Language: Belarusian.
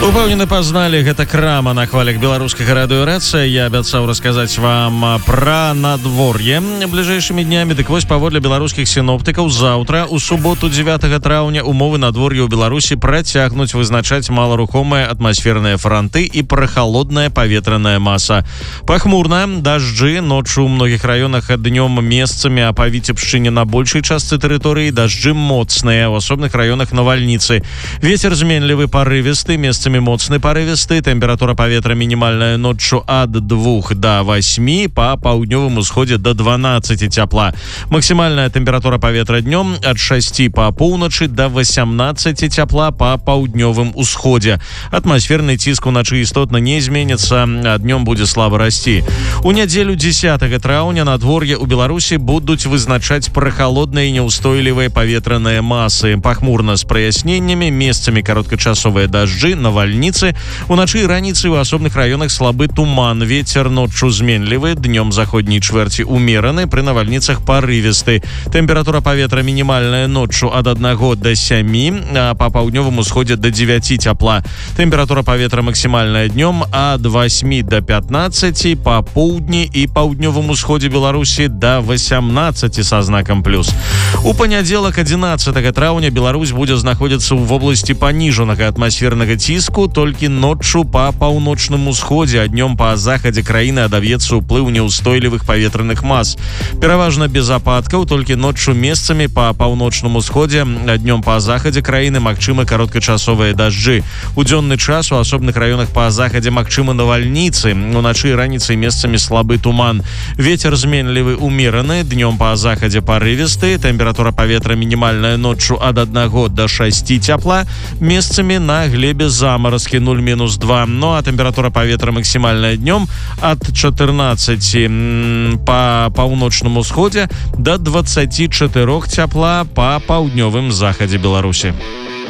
Упэўнены пазналі, гэта крама на хвалях беларускага радыёрацыя. Я абяцаў расказаць вам пра надвор'е бліжэйшымі днямі. Дык вось, паводле беларускіх сіноптыкаў, заўтра, у суботу 9 траўня, умовы надвор'я ў Беларусі працягнуць вызначаць маларухомыя атмасферныя франты і прахалодная паветраная маса. Пахмурна, дажджы, ноччу ў многіх раёнах, днём месцамі, а па Віцебшчыне на большай частцы тэрыторыі дажджы моцныя, у асобных раёнах навальніцы. Вецер зменлівы, парывісты, месцамі моцны парывісты, тэмпература паветра мінімальная ноччу ад 2 до 8, па паўднёвым усходзе до 12 цяпла. Максімальная тэмпература паветра днём ад 6 па поўначы до 18 цяпла па паўднёвым усходзе. Атмасферны ціск уначы істотна не зменіцца, а днём будзе слаба расці. У нядзелю 10 траўня надвор'е ў Беларусі будуць вызначаць прахалодныя і няўстойлівыя паветраныя масы. Пахмурна з праясненнямі, месцамі кароткачасовыя дажджы, навальніцы. Уначы і раніцай у асобных раёнах слабы туман. Вецер ноччу зменлівы, днём заходняй чвэрці умераны, пры навальніцах парывісты. Тэмпература паветра мінімальная ноччу ад 1 до 7, а па паўднёвым усходзе до 9 цяпла. Тэмпература паветра максімальная днём ад 8 до 15, па поўдні і паўднёвым усходзе Беларусі до 18 са знакам плюс. У панядзелак 11 траўня Беларусь будзе знаходзіцца ў вобласці паніжанага атмасфернага ціску, толькі ноччу па паўночным усходзе, а днём па захадзе краіны адавецца ўплыў няўстойлівых паветраных мас. Пераважна без ападкаў, толькі ноччу месцамі па паўночным усходзе, а днём па захадзе краіны магчымы кароткачасовыя дажджы. У дзённы час у асобных раёнах па захадзе магчымы навальніцы, уначы і раніцай месцамі слабы туман. Вецер зменлівы умераны, днём па захадзе парывісты, тэмпература паветра мінімальная ноччу ад 1 до 6 цяпла, месцамі на глебе замаразкі 0-2, ну а тэмпература паветра максімальная днём ад 14 па паўночным усходзе до 24 цяпла па паўднёвым захадзе Беларусі.